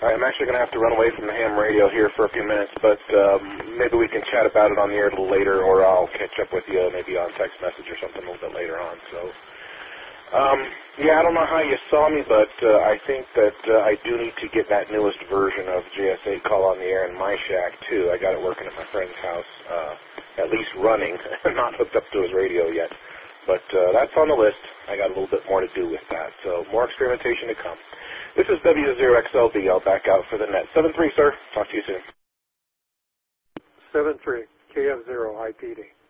I'm actually going to have to run away from the ham radio here for a few minutes, but maybe we can chat about it on the air a little later, or I'll catch up with you maybe on text message or something a little bit later on. So, yeah, I don't know how you saw me, but I think that I do need to get that newest version of JS8 Call on the Air in my shack, too. I got it working at my friend's house, at least running, not hooked up to his radio yet. But that's on the list. I got a little bit more to do with that, so more experimentation to come. This is W0XLB. I'll back out for the net. 7-3, sir. Talk to you soon. 7-3, KF0, IPD.